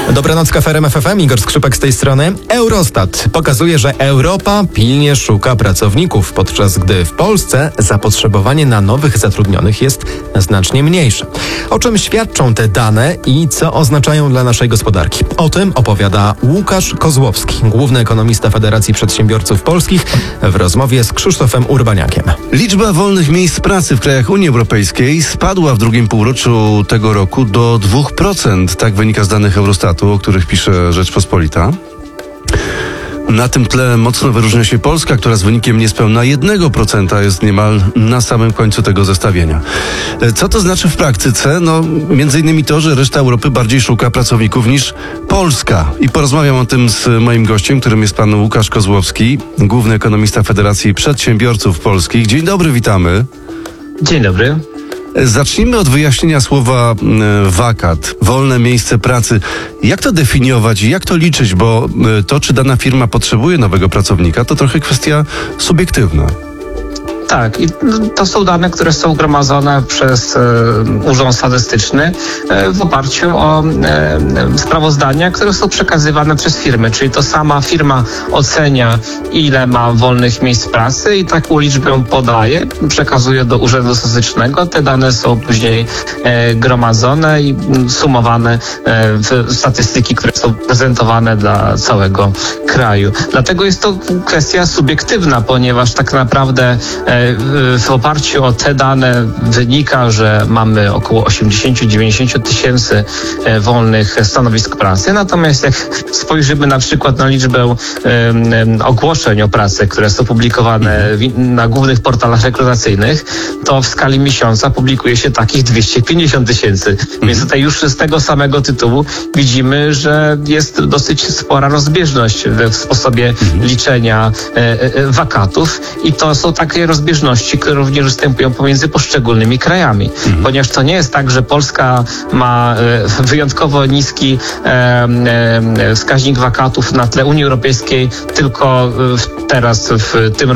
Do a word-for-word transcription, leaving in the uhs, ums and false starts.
Dobranoc, K F R F M, Igor Skrzypek z tej strony. Eurostat pokazuje, że Europa pilnie szuka pracowników, podczas gdy w Polsce zapotrzebowanie na nowych zatrudnionych jest znacznie mniejsze. O czym świadczą te dane i co oznaczają dla naszej gospodarki? O tym opowiada Łukasz Kozłowski, główny ekonomista Federacji Przedsiębiorców Polskich, w rozmowie z Krzysztofem Urbaniakiem. Liczba wolnych miejsc pracy w krajach Unii Europejskiej spadła w drugim półroczu tego roku do dwóch procent. Tak wynika z danych Eurostatu, o których pisze Rzeczpospolita. Na tym tle mocno wyróżnia się Polska, która z wynikiem niespełna jednego procenta jest niemal na samym końcu tego zestawienia. Co to znaczy w praktyce? No, między innymi to, że reszta Europy bardziej szuka pracowników niż Polska. I porozmawiam o tym z moim gościem, którym jest pan Łukasz Kozłowski, główny ekonomista Federacji Przedsiębiorców Polskich. Dzień dobry, witamy. Dzień dobry. Zacznijmy od wyjaśnienia słowa e, wakat, wolne miejsce pracy. Jak to definiować i jak to liczyć, bo e, to, czy dana firma potrzebuje nowego pracownika, to trochę kwestia subiektywna. Tak, i to są dane, które są gromadzone przez e, Urząd Statystyczny e, w oparciu o e, sprawozdania, które są przekazywane przez firmy, czyli to sama firma ocenia, ile ma wolnych miejsc pracy i taką liczbę podaje, przekazuje do Urzędu Statystycznego. Te dane są później e, gromadzone i sumowane e, w statystyki, które są prezentowane dla całego kraju. Dlatego jest to kwestia subiektywna, ponieważ tak naprawdę e, w oparciu o te dane wynika, że mamy około osiemdziesiąt do dziewięćdziesięciu tysięcy wolnych stanowisk pracy. Natomiast jak spojrzymy na przykład na liczbę um, ogłoszeń o pracę, które są publikowane w, na głównych portalach rekrutacyjnych, to w skali miesiąca publikuje się takich dwieście pięćdziesiąt tysięcy. Więc tutaj już z tego samego tytułu widzimy, że jest dosyć spora rozbieżność w sposobie liczenia e, e, wakatów i to są takie rozbieżności, które również występują pomiędzy poszczególnymi krajami. Mhm. Ponieważ to nie jest tak, że Polska ma e, wyjątkowo niski e, e, wskaźnik wakatów na tle Unii Europejskiej, tylko w, teraz w tym